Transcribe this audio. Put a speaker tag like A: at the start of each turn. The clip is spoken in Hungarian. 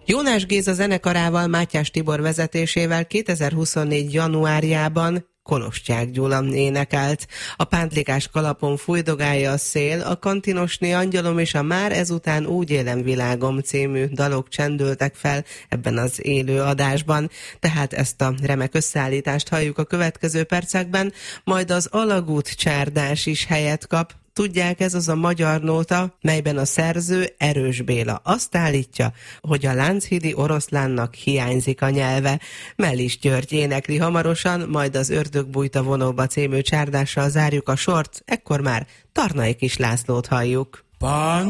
A: Jónás Géza zenekarával Mátyás Tibor vezetésével 2024. januárjában Koloscsák Gyula énekelt. A pántlikás kalapon fújdogálja a szél, a kantinosné angyalom és a Már ezután úgy élem világom című dalok csendültek fel ebben az élő adásban. Tehát ezt a remek összeállítást halljuk a következő percekben, majd az alagút csárdás is helyet kap. Tudják, ez az a magyar nóta, melyben a szerző, Erős Béla azt állítja, hogy a lánchídi oroszlánnak hiányzik a nyelve. Mellis György énekli hamarosan, majd az Ördögbújta vonóba című csárdással zárjuk a sort, ekkor már Tarnai Kis Lászlót halljuk.